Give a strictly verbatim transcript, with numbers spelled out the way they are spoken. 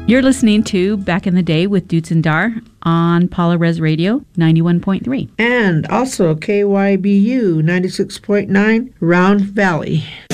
You're listening to Back in the Day with Dutz and Dar on Paula Res Radio ninety-one point three. And also K Y B U ninety-six point nine Round Valley.